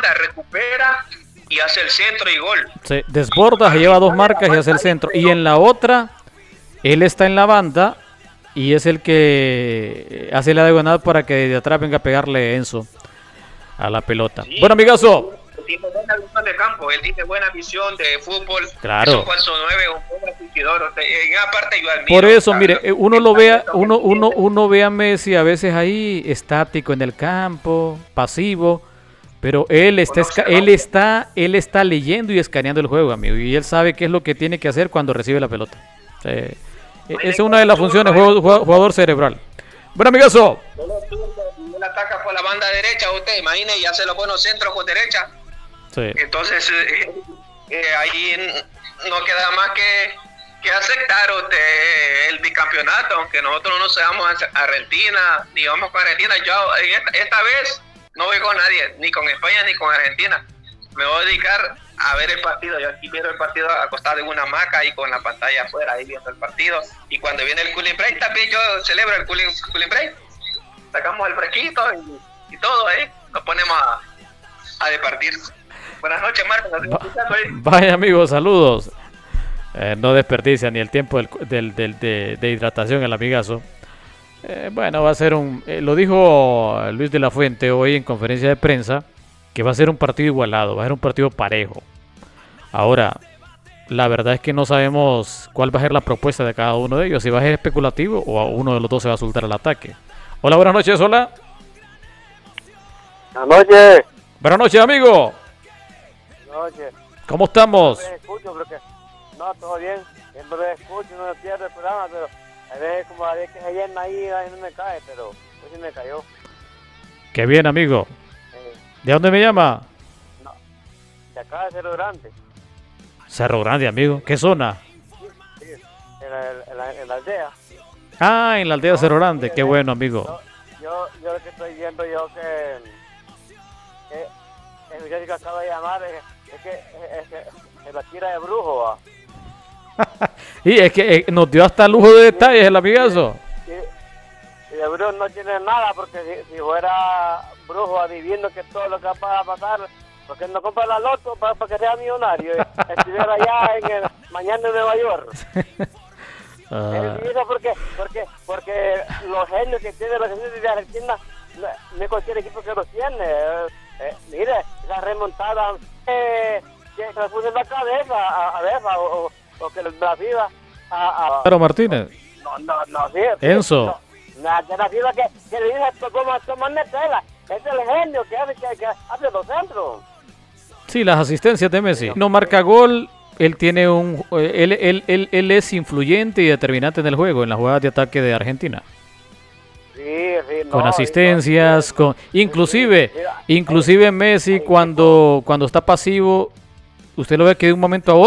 banda, recupera y hace el centro y gol. Se desborda, se lleva 2 marcas y hace el centro. Y en la otra, él está en la banda y es el que hace la diagonal para que de atrás venga a pegarle Enzo a la pelota. Sí, bueno, amigazo. Tiene buena visión de campo, él tiene buena visión de fútbol. Claro. Es un falso 9, un buen asistidor. En una parte yo admiro. Por eso, mire, uno ve a Messi a veces ahí estático en el campo, pasivo, pero él está leyendo y escaneando el juego, amigo, y él sabe qué es lo que tiene que hacer cuando recibe la pelota. Esa es una de las funciones, jugador cerebral. Bueno, amigazo. Él ataca por la banda derecha, usted imagine, y hace los buenos centros con derecha. Sí. Entonces, ahí no queda más que aceptar el bicampeonato, aunque nosotros no seamos Argentina, ni vamos con Argentina. Yo esta vez no voy con nadie, ni con España ni con Argentina. Me voy a dedicar a ver el partido. Yo aquí viendo el partido acostado en una hamaca y con la pantalla afuera, ahí viendo el partido. Y cuando viene el cooling break, también yo celebro el cooling break. Sacamos el fresquito y todo, nos ponemos a departir. Buenas noches, Marcos. Vaya, amigos, saludos. No desperdicia ni el tiempo de hidratación el amigazo. Bueno, va a ser lo dijo Luis de la Fuente hoy en conferencia de prensa, que va a ser un partido igualado, va a ser un partido parejo. Ahora, la verdad es que no sabemos cuál va a ser la propuesta de cada uno de ellos, si va a ser especulativo o a uno de los dos se va a soltar al ataque. Hola, buenas noches, hola. Buenas noches. Buenas noches, amigo. Noche. ¿Cómo estamos? No escucho porque no, todo bien. Siempre escucho, no me pierdo el programa, pero a veces como a veces que se llena ahí no me cae, pero hoy sí me cayó. Qué bien, amigo. ¿De dónde me llama? No, de acá de Cerro Grande. Cerro Grande, amigo. ¿Qué zona? Sí, en la aldea. Ah, en la aldea de Cerro Grande. Qué bueno, amigo. Yo lo que estoy viendo que el muchacho que acaba de llamar es que la tira de brujo, ¿va? Y es que nos dio hasta lujo de detalles el amigazo. Y de brujo no tiene nada, porque si fuera brujo adivinando que todo lo que va a pasar, porque no compra la loto para que sea millonario, estuviera allá mañana en Nueva York. Él dice porque los genios que tiene la gente de Argentina, no cualquier equipo que los tiene. Mire, esa remontada que se puso en la cabeza a ver, o que la vida Claro, Martínez. No, sí. Enzo. La vida que le dice cómo tomar Nutella. Es el genio que hace los centros. Sí, las asistencias de Messi. No marca gol. Él tiene él es influyente y determinante en el juego, en las jugadas de ataque de Argentina. Sí, con asistencias, inclusive Messi cuando está pasivo, usted lo ve que de un momento a otro